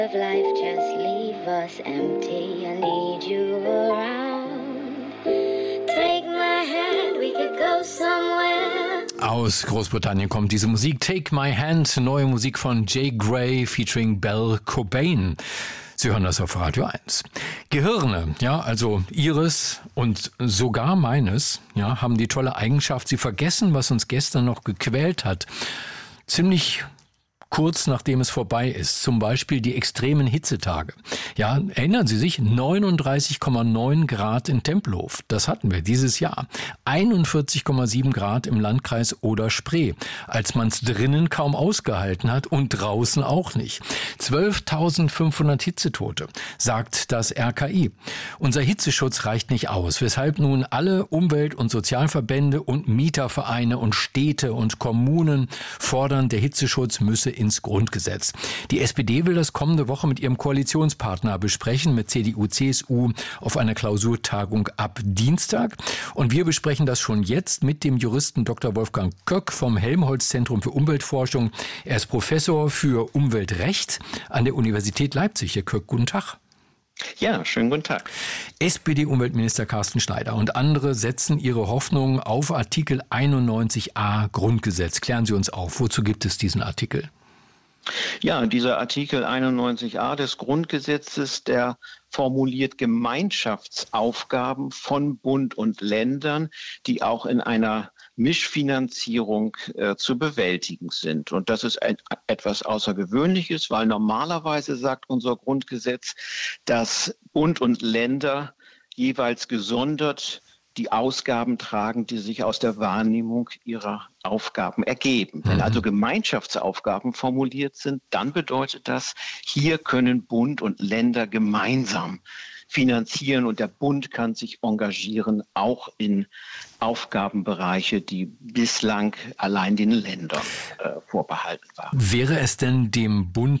of life just leave us empty. I need you around. Take my hand, we could go somewhere. Aus Großbritannien kommt diese Musik. Take My Hand, neue Musik von Jay Gray featuring Belle Cobain. Sie hören das auf Radio 1. Gehirne, ja, also Ihres und sogar meines, ja, haben die tolle Eigenschaft, sie vergessen, was uns gestern noch gequält hat. Ziemlich kurz nachdem es vorbei ist. Zum Beispiel die extremen Hitzetage. Ja, erinnern Sie sich, 39,9 Grad in Tempelhof. Das hatten wir dieses Jahr. 41,7 Grad im Landkreis Oder-Spree, als man es drinnen kaum ausgehalten hat und draußen auch nicht. 12.500 Hitzetote, sagt das RKI. Unser Hitzeschutz reicht nicht aus, weshalb nun alle Umwelt- und Sozialverbände und Mietervereine und Städte und Kommunen fordern, der Hitzeschutz müsse ins Grundgesetz. Die SPD will das kommende Woche mit ihrem Koalitionspartner besprechen, mit CDU, CSU, auf einer Klausurtagung ab Dienstag. Und wir besprechen das schon jetzt mit dem Juristen Dr. Wolfgang Köck vom Helmholtz-Zentrum für Umweltforschung. Er ist Professor für Umweltrecht an der Universität Leipzig. Herr Köck, guten Tag. Ja, schönen guten Tag. SPD-Umweltminister Carsten Schneider und andere setzen ihre Hoffnungen auf Artikel 91a Grundgesetz. Klären Sie uns auf, wozu gibt es diesen Artikel? Ja, dieser Artikel 91a des Grundgesetzes, der formuliert Gemeinschaftsaufgaben von Bund und Ländern, die auch in einer Mischfinanzierung zu bewältigen sind. Und das ist etwas Außergewöhnliches, weil normalerweise sagt unser Grundgesetz, dass Bund und Länder jeweils gesondert die Ausgaben tragen, die sich aus der Wahrnehmung ihrer Aufgaben ergeben. Wenn also Gemeinschaftsaufgaben formuliert sind, dann bedeutet das, hier können Bund und Länder gemeinsam finanzieren und der Bund kann sich engagieren, auch in Aufgabenbereiche, die bislang allein den Ländern vorbehalten waren. Wäre es denn dem Bund